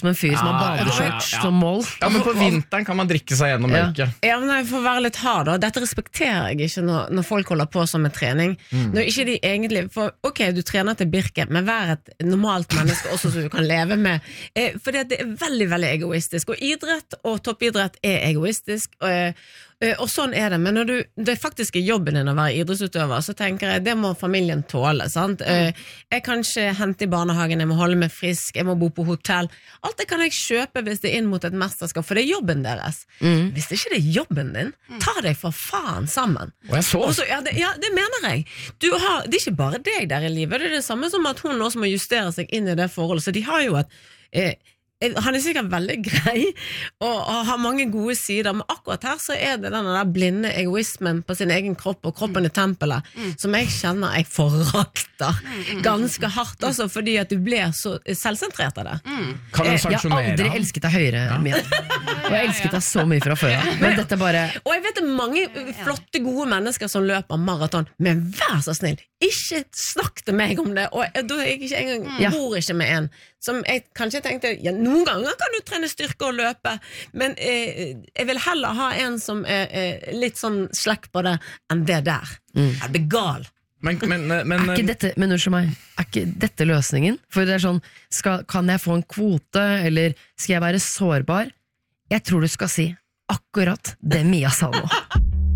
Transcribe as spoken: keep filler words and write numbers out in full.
som en fyr som har badeskjørt som mål. Ja, men på vinteren kan man drikke seg gjennom mørket. Ja, men jeg får være litt hard da. Dette respekterer jeg ikke når, når folk holder på som med trening. Mm. Når ikke de egentlig, for ok, du trener til Birken, men vær et normalt menneske også så du kan leve med. Eh, for det er veldig, veldig egoistisk. Og idrett og toppidrett er egoistisk, og, og sånn er det. Men når du, det faktisk er jobben din å være idrettsutøver, så tenker jeg, det må familien tåle, sant? Mm. Jeg kan ikke hente i barnehagen, jeg må holde meg frisk, jeg må bo på hotell. Alt det kan jeg kjøpe hvis det er inn mot et mesterskap, for det er jobben deres. Mm. Hvis det ikke er jobben din, ta deg for faen sammen. Og jeg så. Også, ja, det, ja, det mener jeg. Du har, det er ikke bare deg der i livet, det er det samme som at hun også må justere seg inn i det forholdet, så de har jo et... Eh, han er sikkert veldig grei og, og har mange gode sider, men akkurat her så er det denne der blinde egoismen på sin egen kropp og kroppen i tempelet, mm. som jeg kjenner jeg forakter ganske hardt, altså, fordi at du blir så selvsentrert av det. Mm. Kan du jeg har aldri elsket deg høyere, ja. Mia. Og jeg elsket deg så mye fra før, men dette bare... Og jeg vet det er mange flotte, gode mennesker som løper maraton, men vær så snill, ikke snakk til meg om det, og da er jeg ikke engang, mm. bor ikke med en, som jeg kanskje tenkte, ja, noen ganger kan du trene styrke og løpe, men eh, jeg vil heller ha en som er eh, litt sånn slekk på det, enn det der. Mm. Jeg blir gal. Men, men, men, er ikke dette, men unnskyld meg, er ikke dette løsningen? For det er sånn, skal, kan jeg få en kvote, eller skal jeg være sårbar? Jeg tror du skal si akkurat det Mia sa nå.